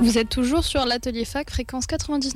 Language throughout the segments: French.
Vous êtes toujours sur l'Atelier Fac, fréquence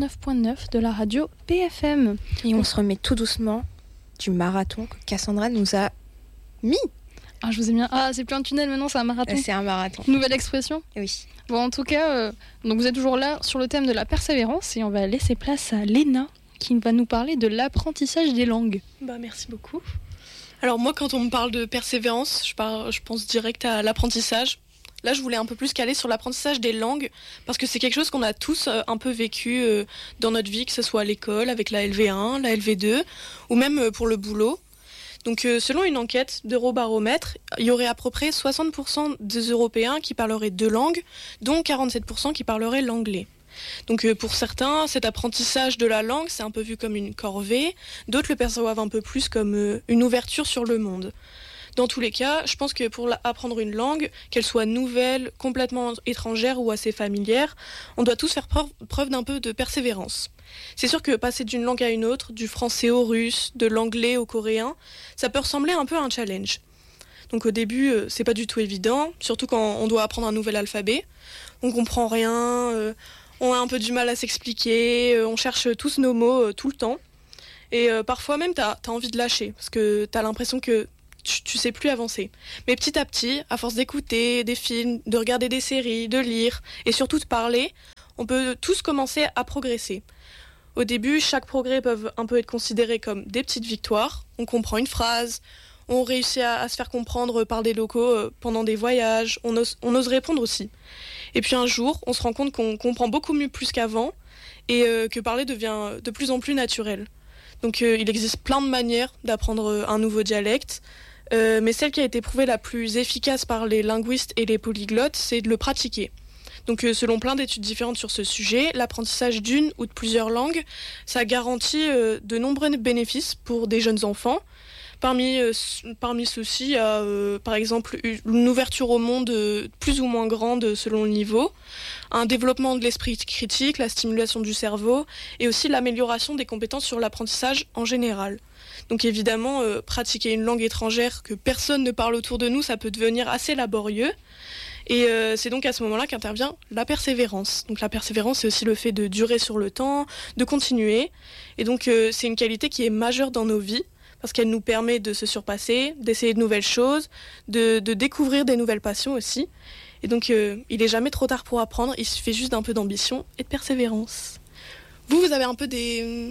99.9 de la radio PFM. Et on se remet tout doucement du marathon que Cassandra nous a mis. Ah, je vous ai mis c'est plus un tunnel maintenant, c'est un marathon. C'est un marathon. Nouvelle expression. Oui. Bon, en tout cas, donc vous êtes toujours là sur le thème de la persévérance et on va laisser place à Léna qui va nous parler de l'apprentissage des langues. Merci beaucoup. Alors moi, quand on me parle de persévérance, je pense direct à l'apprentissage. Là, je voulais un peu plus caler sur l'apprentissage des langues, parce que c'est quelque chose qu'on a tous un peu vécu dans notre vie, que ce soit à l'école, avec la LV1, la LV2, ou même pour le boulot. Donc, selon une enquête d'Eurobaromètre, il y aurait à peu près 60% des Européens qui parleraient deux langues, dont 47% qui parleraient l'anglais. Donc pour certains, cet apprentissage de la langue, c'est un peu vu comme une corvée, d'autres le perçoivent un peu plus comme une ouverture sur le monde. Dans tous les cas, je pense que pour apprendre une langue, qu'elle soit nouvelle, complètement étrangère ou assez familière, on doit tous faire preuve d'un peu de persévérance. C'est sûr que passer d'une langue à une autre, du français au russe, de l'anglais au coréen, ça peut ressembler un peu à un challenge. Donc au début, c'est pas du tout évident, surtout quand on doit apprendre un nouvel alphabet. On comprend rien, on a un peu du mal à s'expliquer, on cherche tous nos mots tout le temps. Et parfois même, t'as envie de lâcher, parce que t'as l'impression que tu sais plus avancer. Mais petit à petit, à force d'écouter des films, de regarder des séries, de lire et surtout de parler, on peut tous commencer à progresser. Au début, chaque progrès peut un peu être considéré comme des petites victoires. On comprend une phrase, on réussit à se faire comprendre par des locaux pendant des voyages, on ose répondre aussi. Et puis un jour, on se rend compte qu'on comprend beaucoup mieux plus qu'avant et que parler devient de plus en plus naturel. Donc il existe plein de manières d'apprendre un nouveau dialecte. Mais celle qui a été prouvée la plus efficace par les linguistes et les polyglottes, c'est de le pratiquer. Donc selon plein d'études différentes sur ce sujet, l'apprentissage d'une ou de plusieurs langues, ça garantit de nombreux bénéfices pour des jeunes enfants. Parmi ceux-ci, il y a par exemple une ouverture au monde plus ou moins grande selon le niveau, un développement de l'esprit critique, la stimulation du cerveau et aussi l'amélioration des compétences sur l'apprentissage en général. Donc évidemment, pratiquer une langue étrangère que personne ne parle autour de nous, ça peut devenir assez laborieux. Et c'est donc à ce moment-là qu'intervient la persévérance. Donc la persévérance, c'est aussi le fait de durer sur le temps, de continuer. Et donc c'est une qualité qui est majeure dans nos vies, parce qu'elle nous permet de se surpasser, d'essayer de nouvelles choses, de découvrir des nouvelles passions aussi. Et donc il n'est jamais trop tard pour apprendre, il suffit juste d'un peu d'ambition et de persévérance. Vous avez un peu des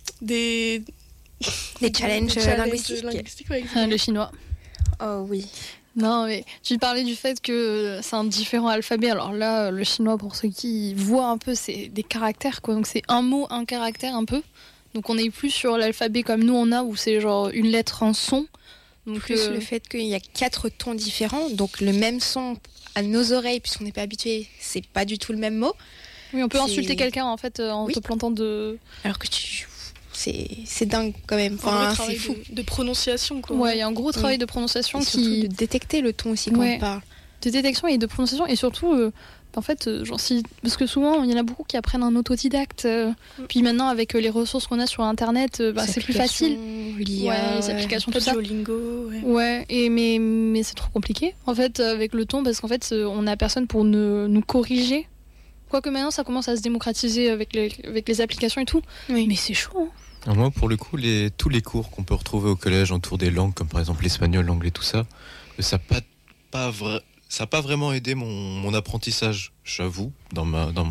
challenges linguistiques. Le chinois. Oh oui. Non, mais tu parlais du fait que c'est un différent alphabet. Alors là, le chinois, pour ceux qui voient un peu, c'est des caractères, quoi. Donc c'est un mot, un caractère, un peu. Donc on n'est plus sur l'alphabet comme nous on a, où c'est genre une lettre, un son. Donc plus le fait qu'il y a 4 tons différents, donc le même son à nos oreilles, puisqu'on n'est pas habitué, c'est pas du tout le même mot. Oui, on peut insulter quelqu'un en fait en te plantant de... Alors que c'est dingue quand même. Enfin, c'est fou. De prononciation, quoi. Ouais, il y a un gros travail de prononciation et surtout de détecter le ton aussi quand on parle. De détection et de prononciation et surtout, en fait, parce que souvent il y en a beaucoup qui apprennent en autodidacte. Puis maintenant avec les ressources qu'on a sur Internet, c'est plus facile. Les applications, tout ça. Duolingo. Ouais. Mais c'est trop compliqué en fait avec le ton parce qu'en fait on a personne pour nous corriger. Quoique maintenant ça commence à se démocratiser avec les applications et tout. Oui. Mais c'est chaud. Hein. Alors moi, pour le coup, tous les cours qu'on peut retrouver au collège autour des langues, comme par exemple l'espagnol, l'anglais, tout ça, ça n'a pas vraiment aidé mon apprentissage, j'avoue, dans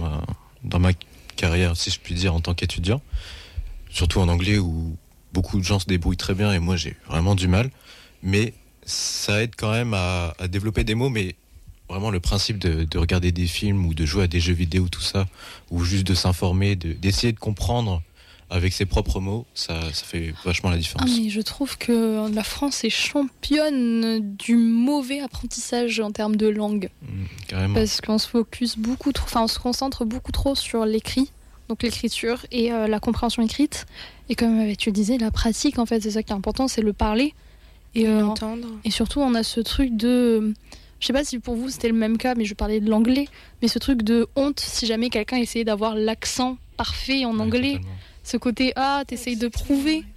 ma carrière, si je puis dire, en tant qu'étudiant. Surtout en anglais, où beaucoup de gens se débrouillent très bien, et moi, j'ai vraiment du mal. Mais ça aide quand même à développer des mots, mais vraiment le principe de regarder des films ou de jouer à des jeux vidéo, tout ça, ou juste de s'informer, d'essayer de comprendre avec ses propres mots, ça fait vachement la différence. Mais je trouve que la France est championne du mauvais apprentissage en termes de langue. Carrément. Parce qu'on se focus on se concentre beaucoup trop sur l'écrit, donc l'écriture et la compréhension écrite. Et comme tu le disais, la pratique, en fait, c'est ça qui est important, c'est le parler. Et l'entendre. Et surtout, on a ce truc de... Je sais pas si pour vous c'était le même cas, mais je parlais de l'anglais, mais ce truc de honte si jamais quelqu'un essayait d'avoir l'accent parfait en anglais. Totalement. Ce côté, t'essayes de prouver.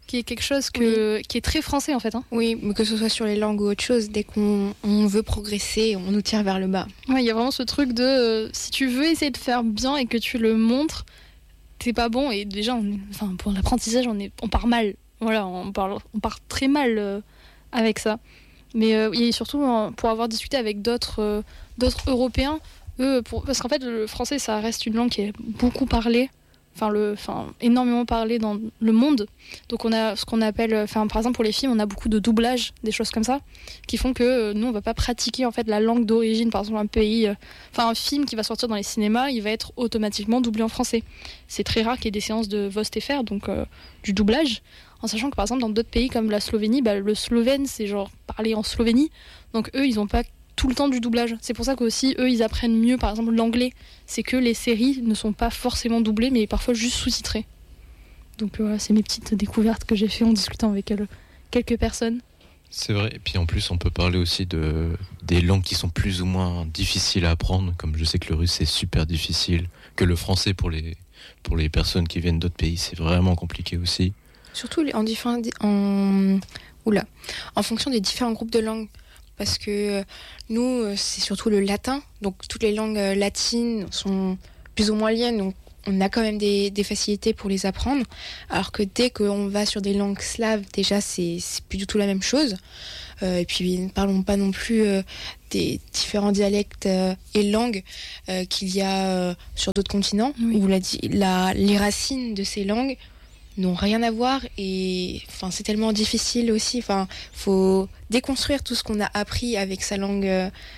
qui est quelque chose qui est très français en fait. Hein. Oui, mais que ce soit sur les langues ou autre chose, dès qu'on veut progresser, on nous tire vers le bas. Ouais, il y a vraiment ce truc de si tu veux essayer de faire bien et que tu le montres, t'es pas bon. Et déjà, pour l'apprentissage, on part mal. Voilà, on part très mal avec ça. Mais et surtout, pour avoir discuté avec d'autres Européens, parce qu'en fait, le français, ça reste une langue qui est beaucoup parlée. Énormément parlé dans le monde. Donc on a ce qu'on appelle, par exemple pour les films, on a beaucoup de doublage, des choses comme ça, qui font que nous on va pas pratiquer en fait la langue d'origine. Par exemple un film qui va sortir dans les cinémas, il va être automatiquement doublé en français. C'est très rare qu'il y ait des séances de VOST-FR, donc du doublage, en sachant que par exemple dans d'autres pays comme la Slovénie, le slovène c'est genre parlé en Slovénie, donc eux ils ont pas tout le temps du doublage. C'est pour ça qu'aussi eux ils apprennent mieux par exemple l'anglais. C'est que les séries ne sont pas forcément doublées mais parfois juste sous-titrées. Donc voilà, c'est mes petites découvertes que j'ai fait en discutant avec quelques personnes. C'est vrai, et puis en plus on peut parler aussi des langues qui sont plus ou moins difficiles à apprendre, comme je sais que le russe c'est super difficile, que le français pour les personnes qui viennent d'autres pays c'est vraiment compliqué aussi. Surtout en fonction des différents groupes de langues. Parce que nous, c'est surtout le latin. Donc, toutes les langues latines sont plus ou moins liées. Donc, on a quand même des facilités pour les apprendre. Alors que dès qu'on va sur des langues slaves, déjà, c'est plus du tout la même chose. Et puis, ne parlons pas non plus des différents dialectes et langues qu'il y a sur d'autres continents, où les racines de ces langues n'ont rien à voir et c'est tellement difficile aussi. Faut déconstruire tout ce qu'on a appris avec sa langue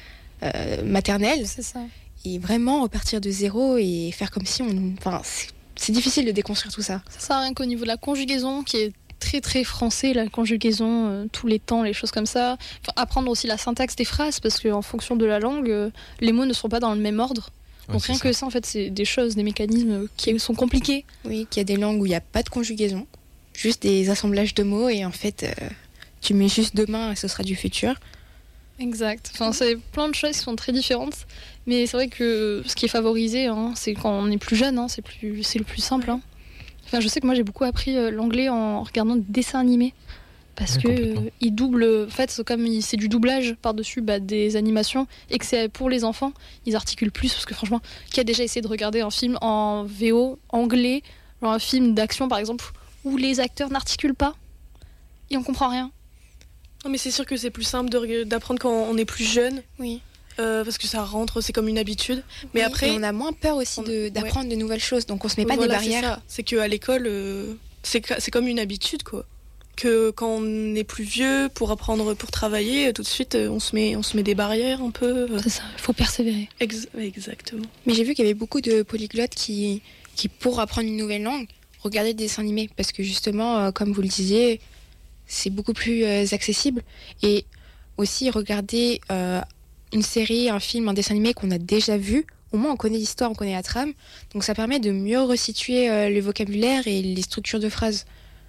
maternelle. C'est ça. Et vraiment repartir de zéro et faire comme si c'est difficile de déconstruire tout ça. Ça sert à rien qu'au niveau de la conjugaison qui est très très français, la conjugaison, tous les temps, les choses comme ça. Apprendre aussi la syntaxe des phrases parce qu'en fonction de la langue, les mots ne sont pas dans le même ordre. Donc rien que ça, en fait, c'est des choses, des mécanismes qui sont compliqués. Oui, qu'il y a des langues où il n'y a pas de conjugaison, juste des assemblages de mots et en fait, tu mets juste demain et ce sera du futur. Exact. C'est plein de choses qui sont très différentes. Mais c'est vrai que ce qui est favorisé, c'est quand on est plus jeune, c'est le plus simple. Je sais que moi, j'ai beaucoup appris l'anglais en regardant des dessins animés. Parce que ils doublent, en fait, c'est du doublage par-dessus des animations et que c'est pour les enfants, ils articulent plus. Parce que franchement, qui a déjà essayé de regarder un film en VO anglais, genre un film d'action par exemple, où les acteurs n'articulent pas et on comprend rien. Non, mais c'est sûr que c'est plus simple d'apprendre quand on est plus jeune. Oui. Parce que ça rentre, c'est comme une habitude. Mais après, et on a moins peur aussi d'apprendre de nouvelles choses, donc on se met pas des barrières. C'est qu'à l'école, c'est comme une habitude, quoi. Que quand on est plus vieux, pour apprendre, pour travailler, tout de suite, on se met des barrières un peu. C'est ça, il faut persévérer. Exactement. Mais j'ai vu qu'il y avait beaucoup de polyglottes qui, pour apprendre une nouvelle langue, regardaient des dessins animés. Parce que justement, comme vous le disiez, c'est beaucoup plus accessible. Et aussi, regarder une série, un film, un dessin animé qu'on a déjà vu. Au moins, on connaît l'histoire, on connaît la trame. Donc ça permet de mieux resituer le vocabulaire et les structures de phrases.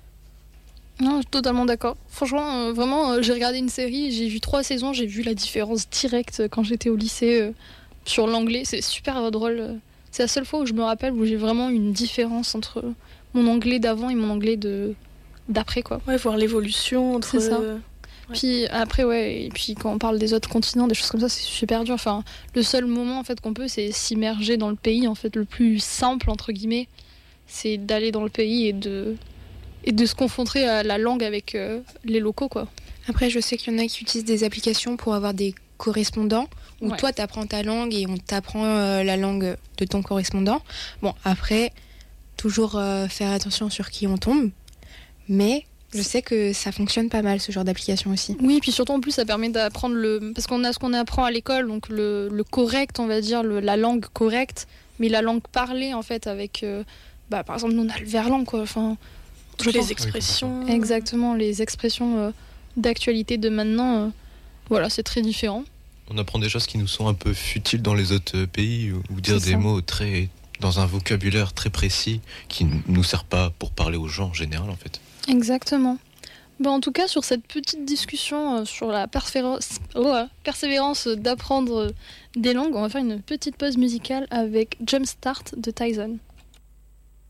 Non, je suis totalement d'accord. Franchement, vraiment, j'ai regardé une série, j'ai vu 3 saisons, j'ai vu la différence directe quand j'étais au lycée sur l'anglais. C'est super drôle. C'est la seule fois où je me rappelle où j'ai vraiment une différence entre mon anglais d'avant et mon anglais d'après, quoi. Ouais, voir l'évolution entre... C'est ça. Puis après, et puis quand on parle des autres continents, des choses comme ça, c'est super dur. Le seul moment en fait qu'on peut, c'est s'immerger dans le pays. En fait, le plus simple entre guillemets, c'est d'aller dans le pays et de se confronter à la langue avec les locaux, quoi. Après, je sais qu'il y en a qui utilisent des applications pour avoir des correspondants, où toi, tu apprends ta langue et on t'apprend la langue de ton correspondant. Bon, après, toujours faire attention sur qui on tombe, mais je sais que ça fonctionne pas mal, ce genre d'application aussi. Oui, et puis surtout, en plus, ça permet d'apprendre parce qu'on a ce qu'on apprend à l'école, donc le correct, on va dire, la langue correcte, mais la langue parlée, en fait, avec... par exemple, nous, on a le verlan, quoi, les expressions. Exactement, les expressions d'actualité de maintenant, voilà, c'est très différent. On apprend des choses qui nous sont un peu futiles dans les autres pays, ou dire des mots dans un vocabulaire très précis qui ne nous sert pas pour parler aux gens en général, en fait. Exactement. En tout cas, sur cette petite discussion sur la persévérance d'apprendre des langues, on va faire une petite pause musicale avec Jumpstart de Tyson.